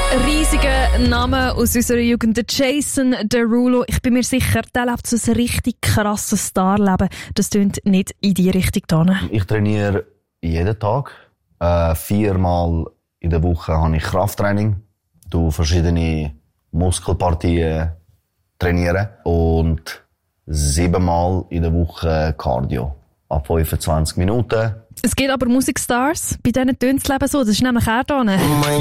Riesiger Name aus unserer Jugend, der Jason Derulo. Ich bin mir sicher, der lebt so ein richtig krasses Starleben. Das tönt nicht in die Richtung da. Ich trainiere jeden Tag. 4-mal in der Woche habe ich Krafttraining. Du verschiedene Muskelpartien trainieren. Und 7-mal in der Woche Cardio. Ab 25 Minuten. Es gibt aber Musikstars, bei denen tönt das Leben so. Das ist nämlich auch da.